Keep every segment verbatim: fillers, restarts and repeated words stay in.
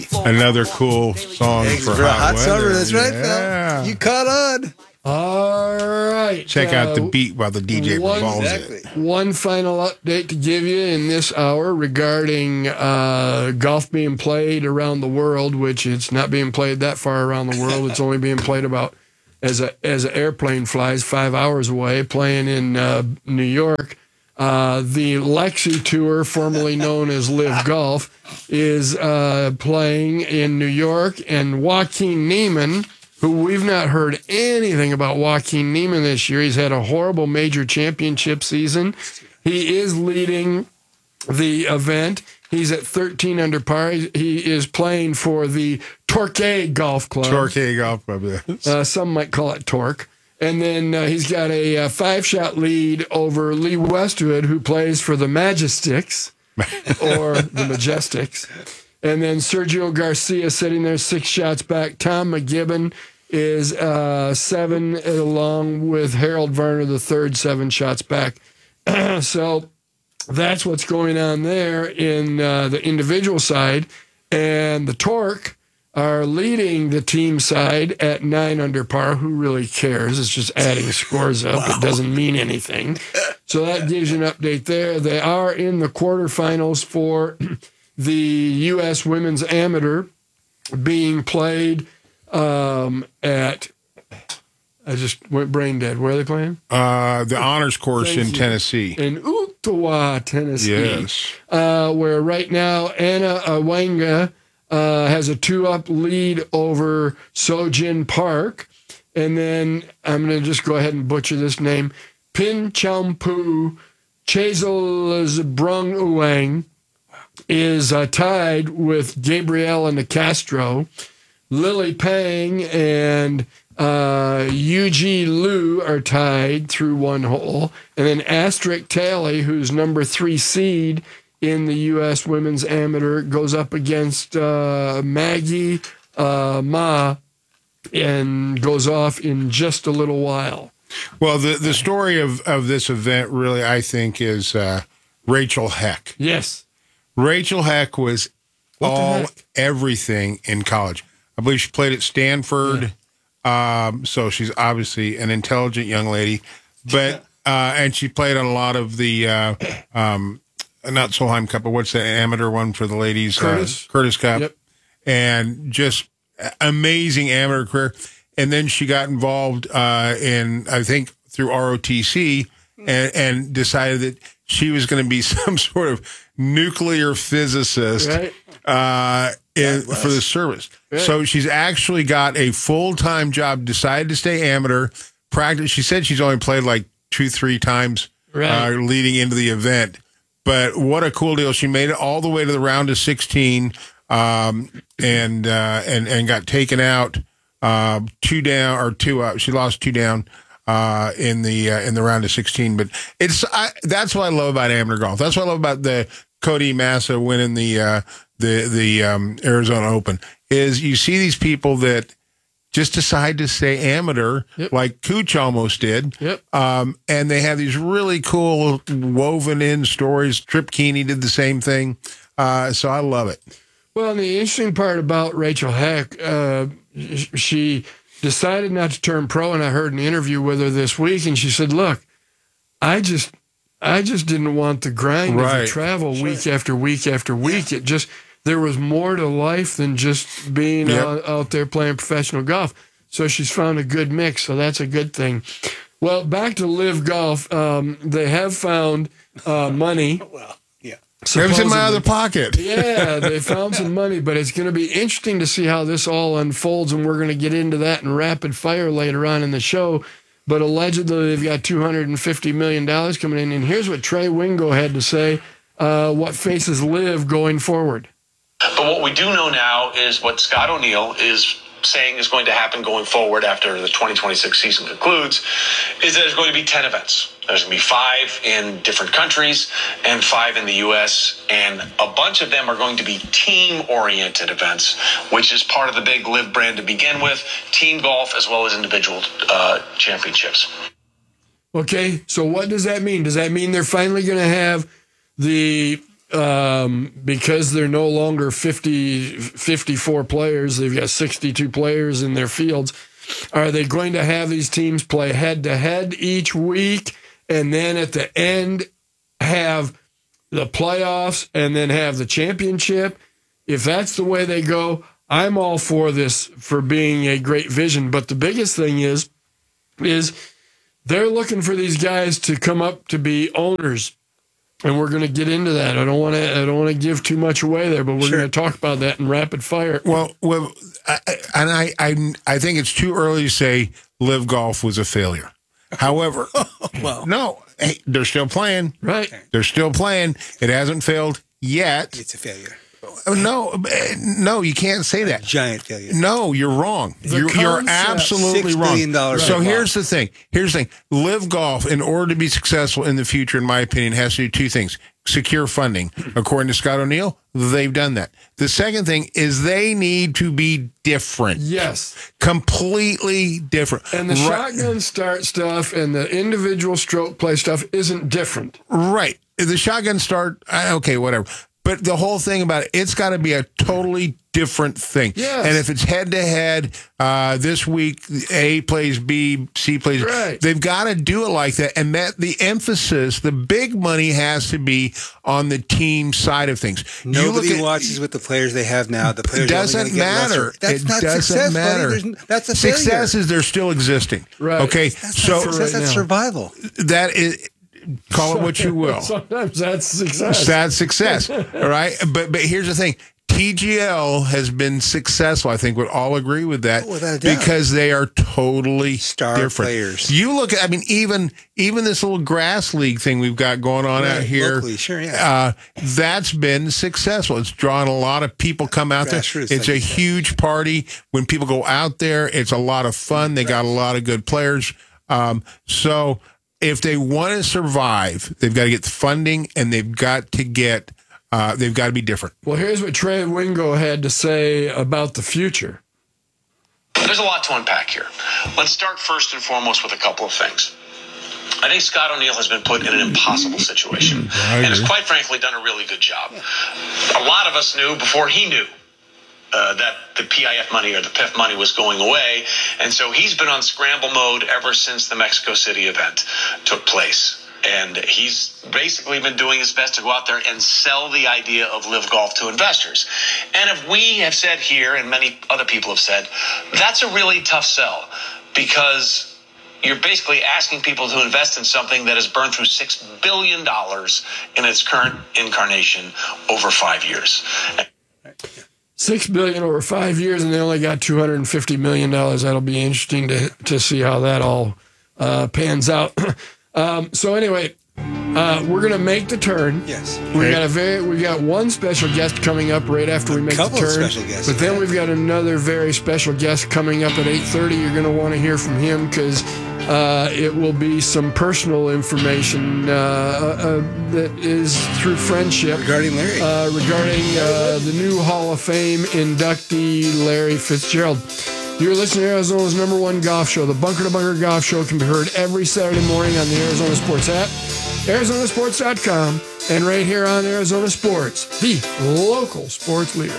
Another cool song Thanks for, for hot, hot weather. summer. That's right, Yeah. Phil. You caught on. All right. Check uh, out the beat while the D J one- performs Exactly. it. One final update to give you in this hour regarding uh, golf being played around the world, which it's not being played that far around the world. It's only being played about as a as an airplane flies five hours away, playing in uh, New York. Uh, the Lexi Tour, formerly known as Live Golf, is uh, playing in New York, and Joaquin Neiman, who we've not heard anything about Joaquin Neiman this year. He's had a horrible major championship season. He is leading the event. He's at thirteen under par. He is playing for the Torquay Golf Club. Torquay Golf Club. Yes. Uh, some might call it Torque. And then uh, he's got a, uh five-shot lead over Lee Westwood, who plays for the Majestics, or the Majestics. And then Sergio Garcia sitting there six shots back. Tom McGibbon is uh, seven, along with Harold Varner, the third, seven shots back. So that's what's going on there in uh, the individual side. And the Torque are leading the team side at nine under par. Who really cares? It's just adding scores up. Wow. It doesn't mean anything. So that gives you an update there. They are in the quarterfinals for the U S Women's Amateur being played um, at, I just went brain dead. Where are they playing? Uh, the honors course Thank in you. Tennessee. In Ottawa, Tennessee. Yes. Uh, where right now Anna Awanga uh, has a two-up lead over Sojin Park. And then I'm going to just go ahead and butcher this name. Pin Champu Chazel Brung is uh, tied with Gabriela Nicastro. Lily Pang and uh, Yuji Liu are tied through one hole. And then Astrid Talley, who's number three seed in the U S Women's Amateur, goes up against uh, Maggie uh, Ma and goes off in just a little while. Well, the, the story of, of this event really, I think, is uh, Rachel Heck. Yes. Rachel Heck was What the all heck? everything in college. I believe she played at Stanford, um, so she's obviously an intelligent young lady. But uh, and she played on a lot of the uh, um, not Solheim Cup, but what's the amateur one for the ladies? Curtis. Uh, Curtis Cup, Yep. and just amazing amateur career. And then she got involved uh, in, I think, through R O T C, and, and decided that she was going to be some sort of nuclear physicist. Right. Uh, in, for the service. Right. So she's actually got a full-time job, decided to stay amateur, practice. She said she's only played like two, three times Right. uh, leading into the event. But what a cool deal. She made it all the way to the round of sixteen um, and, uh, and, and got taken out uh, two down or two up. She lost two down uh, in the, uh, in the round of sixteen. But it's, I, that's what I love about amateur golf. That's what I love about the Cody Massa winning the, uh, the the um, Arizona Open, is you see these people that just decide to stay amateur, Yep. like Cooch almost did. Yep. Um, and they have these really cool woven in stories. Trip Keeney did the same thing. Uh, so I love it. Well, and the interesting part about Rachel Heck, uh, she decided not to turn pro, and I heard an interview with her this week, and she said, look, I just I just didn't want the grind of Right. the travel week after week after week. It just, there was more to life than just being Yep. out, out there playing professional golf. So she's found a good mix, so that's a good thing. Well, back to Live Golf. Um, they have found uh, money. Well, yeah. It was in my supposedly. other pocket. Yeah, they found some money, but it's going to be interesting to see how this all unfolds, and we're going to get into that in rapid fire later on in the show. But allegedly, they've got two hundred fifty million dollars coming in, and here's what Trey Wingo had to say, uh, what faces Live going forward. But what we do know now is what Scott O'Neill is saying is going to happen going forward after the twenty twenty-six season concludes, is that there's going to be ten events. There's going to be five in different countries and five in the U S, and a bunch of them are going to be team-oriented events, which is part of the big Live brand to begin with, team golf as well as individual uh, championships. Okay, so what does that mean? Does that mean they're finally going to have the um, because they're no longer fifty, fifty-four players, they've got sixty-two players in their fields. Are they going to have these teams play head-to-head each week and then at the end have the playoffs and then have the championship? If that's the way they go, I'm all for this for being a great vision. But the biggest thing is, is they're looking for these guys to come up to be owners. And we're going to get into that. I don't want to. I don't want to give too much away there, but we're sure. going to talk about that in rapid fire. Well, well, I, and I, I, I think it's too early to say Live Golf was a failure. However, well, no, hey, they're still playing. Right, they're still playing. It hasn't failed yet. It's a failure. No, no, you can't say that. A giant failure. No, you're wrong. You're, you're absolutely wrong. Six billion dollars. So right. here's the thing. Here's the thing. Live Golf, in order to be successful in the future, in my opinion, has to do two things. Secure funding. According to Scott O'Neill, they've done that. The second thing is they need to be different. Yes. Completely different. And the right. shotgun start stuff and the individual stroke play stuff isn't different. Right. The shotgun start, okay, whatever. But the whole thing about it, it's got to be a totally different thing. Yes. And if it's head-to-head, uh, this week, A plays B, C plays... Right. They've got to do it like that. And that the emphasis, the big money has to be on the team side of things. Nobody at, watches with the players they have now. The players it doesn't matter. That's it not doesn't success, matter. Buddy. That's a Success failure. is they're still existing. Right. Okay? That's so not success, that's survival. That is... Call it what you will. Sometimes that's success. That's success. All right. But but here's the thing. T G L has been successful. I think we'd all agree with that. Oh, without a doubt. Because they are totally Star different. players. You look at, I mean, even even this little grass league thing we've got going on right. out here. Locally, sure, yeah. Uh, that's been successful. It's drawn a lot of people come out there. Grassroots, It's like a huge party. When people go out there, it's a lot of fun. They got a lot of good players. Um, so if they want to survive, they've got to get the funding and they've got to get, uh, they've got to be different. Well, here's what Trey Wingo had to say about the future. There's a lot to unpack here. Let's start first and foremost with a couple of things. I think Scott O'Neill has been put in an impossible situation and has quite frankly done a really good job. A lot of us knew before he knew Uh, that the P I F money or the P I F money was going away. And so he's been on scramble mode ever since the Mexico City event took place. And he's basically been doing his best to go out there and sell the idea of Live Golf to investors. And if we have said here, and many other people have said, that's a really tough sell because you're basically asking people to invest in something that has burned through six billion dollars in its current incarnation over five years. Six billion over five years, and they only got two hundred and fifty million dollars. That'll be interesting to to see how that all uh, pans out. um, so anyway, uh, we're gonna make the turn. Yes, we got a very we got one special guest coming up right after a we make couple the of turn. special guests, but then yeah. we've got another very special guest coming up at eight thirty. You're gonna want to hear from him because uh, it will be some personal information uh, uh, that is through friendship regarding Larry, uh, regarding uh, the new Hall of Fame inductee Larry Fitzgerald. You're listening to Arizona's number one golf show. The Bunker to Bunker Golf Show can be heard every Saturday morning on the Arizona Sports app, Arizona Sports dot com, and right here on Arizona Sports, the local sports leader.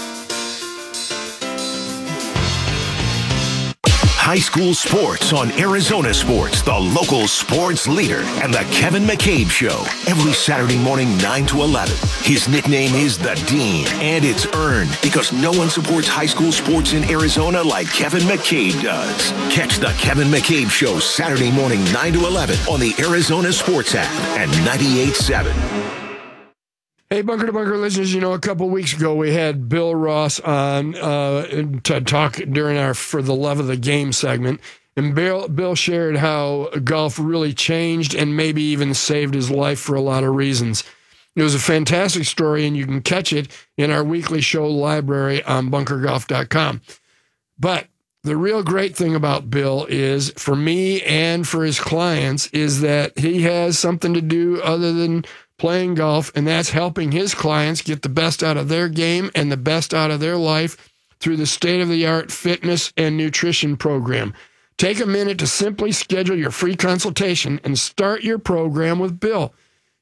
High school sports on Arizona Sports, the local sports leader, and the Kevin McCabe Show, every Saturday morning, nine to eleven. His nickname is The Dean, and it's earned because no one supports high school sports in Arizona like Kevin McCabe does. Catch the Kevin McCabe Show Saturday morning, nine to eleven on the Arizona Sports app and ninety-eight point seven. Hey, Bunker to Bunker listeners, you know, a couple of weeks ago we had Bill Ross on uh, to talk during our For the Love of the Game segment. And Bill, Bill shared how golf really changed and maybe even saved his life for a lot of reasons. It was a fantastic story, and you can catch it in our weekly show library on bunker golf dot com. But the real great thing about Bill is, for me and for his clients, is that he has something to do other than playing golf, and that's helping his clients get the best out of their game and the best out of their life through the state-of-the-art fitness and nutrition program. Take a minute to simply schedule your free consultation and start your program with Bill.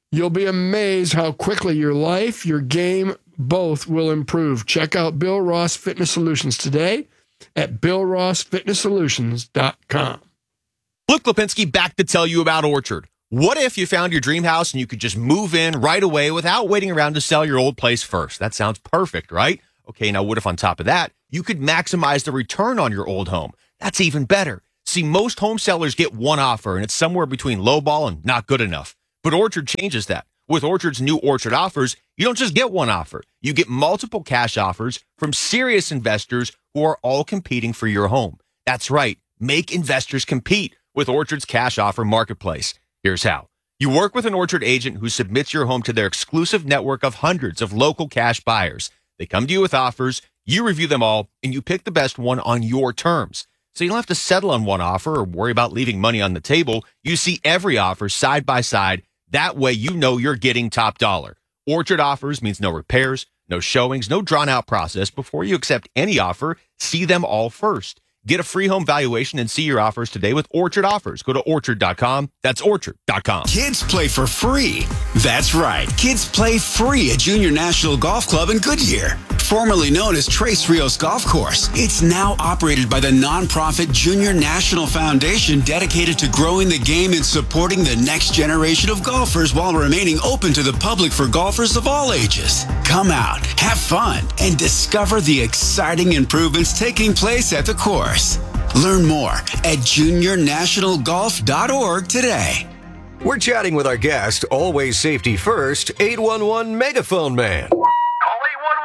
You'll be amazed how quickly your life, your game, both will improve. Check out Bill Ross Fitness Solutions today at bill ross fitness solutions dot com. Luke Lipinski back to tell you about Orchard. What if you found your dream house and you could just move in right away without waiting around to sell your old place first? That sounds perfect, right? Okay, now what if on top of that, you could maximize the return on your old home? That's even better. See, most home sellers get one offer, and it's somewhere between lowball and not good enough. But Orchard changes that. With Orchard's new Orchard offers, you don't just get one offer. You get multiple cash offers from serious investors who are all competing for your home. That's right. Make investors compete with Orchard's cash offer marketplace. Here's how. You work with an Orchard agent who submits your home to their exclusive network of hundreds of local cash buyers. They come to you with offers, you review them all, and you pick the best one on your terms. So you don't have to settle on one offer or worry about leaving money on the table. You see every offer side by side. That way you know you're getting top dollar. Orchard offers means no repairs, no showings, no drawn-out process. Before you accept any offer, see them all first. Get a free home valuation and see your offers today with Orchard Offers. Go to orchard dot com. That's orchard dot com. Kids play for free. That's right. Kids play free at Junior National Golf Club in Goodyear, formerly known as Tres Rios Golf Course. It's now operated by the nonprofit Junior National Foundation, dedicated to growing the game and supporting the next generation of golfers while remaining open to the public for golfers of all ages. Come out, have fun, and discover the exciting improvements taking place at the course. Learn more at junior national golf dot org today. We're chatting with our guest, always safety first, eight one one Megaphone Man. Call eight one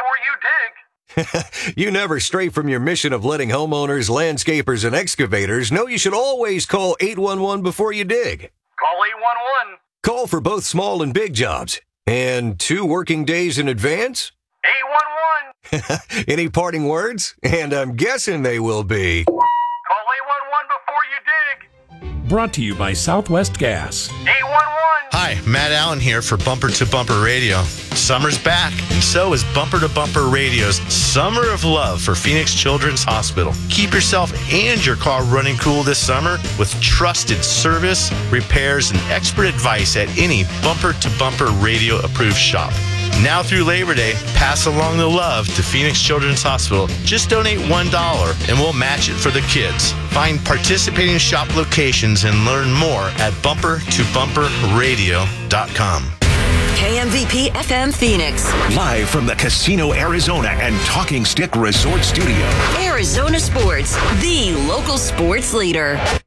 one before you dig. You never stray from your mission of letting homeowners, landscapers, and excavators know you should always call eight one one before you dig. Call eight one one. Call for both small and big jobs. And two working days in advance? eight one one. Any parting words? And I'm guessing they will be. Call eight one one before you dig. Brought to you by Southwest Gas. eight one one. Hi, Matt Allen here for Bumper to Bumper Radio. Summer's back, and so is Bumper to Bumper Radio's Summer of Love for Phoenix Children's Hospital. Keep yourself and your car running cool this summer with trusted service, repairs, and expert advice at any Bumper to Bumper Radio approved shop. Now through Labor Day, pass along the love to Phoenix Children's Hospital. Just donate one dollar and we'll match it for the kids. Find participating shop locations and learn more at bumper to bumper radio dot com. K M V P F M Phoenix. Live from the Casino Arizona and Talking Stick Resort Studio. Arizona Sports, the local sports leader.